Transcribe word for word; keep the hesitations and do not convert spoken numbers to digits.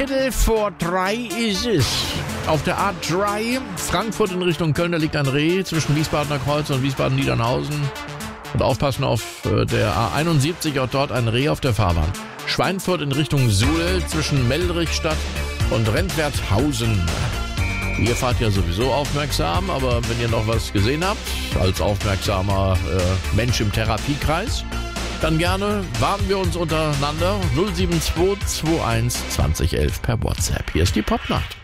Viertel vor drei ist es. Auf der A drei, Frankfurt in Richtung Köln, da liegt ein Reh zwischen Wiesbadener Kreuz und Wiesbaden-Niedernhausen. Und aufpassen auf der A einundsiebzig, auch dort ein Reh auf der Fahrbahn. Schweinfurt in Richtung Suhl zwischen Meldrichstadt und Rentwerthausen. Ihr fahrt ja sowieso aufmerksam, aber wenn ihr noch was gesehen habt, als aufmerksamer äh, Mensch im Therapiekreis, dann gerne warten wir uns untereinander null sieben zwei zwei eins zwanzig elf per WhatsApp. Hier ist die Popnacht.